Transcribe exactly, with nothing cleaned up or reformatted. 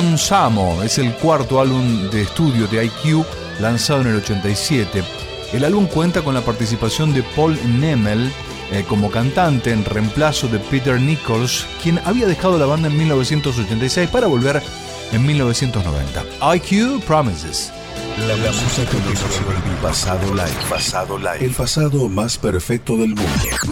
Don Samo es el cuarto álbum de estudio de I Q, lanzado en el ochenta y siete. El álbum cuenta con la participación de Paul Nemmel eh, como cantante en reemplazo de Peter Nichols, quien había dejado la banda en mil novecientos ochenta y seis para volver en mil novecientos noventa. I Q Promises. La, la música que nos resuelve. Pasado live. Pasado live. El pasado más perfecto del mundo.